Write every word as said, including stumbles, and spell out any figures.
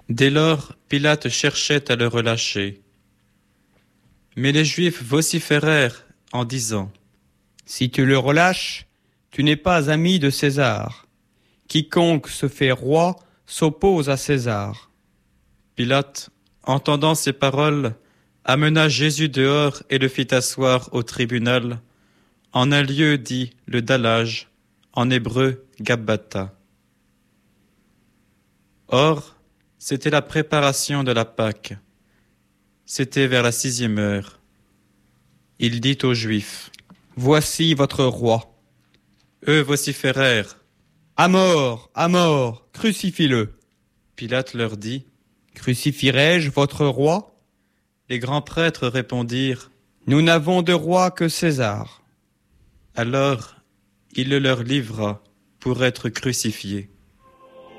Dès lors, Pilate cherchait à le relâcher. Mais les Juifs vociférèrent en disant : « Si tu le relâches, tu n'es pas ami de César. Quiconque se fait roi s'oppose à César. » Pilate, entendant ces paroles, amena Jésus dehors et le fit asseoir au tribunal, en un lieu dit le dallage, en hébreu Gabbatha. Or, c'était la préparation de la Pâque. C'était vers la sixième heure. Il dit aux Juifs : « Voici votre roi. » Eux vociférèrent : « À mort, à mort, crucifie-le. » Pilate leur dit : « Crucifierai-je votre roi ?» Les grands prêtres répondirent : « Nous n'avons de roi que César. » Alors, il le leur livra pour être crucifié.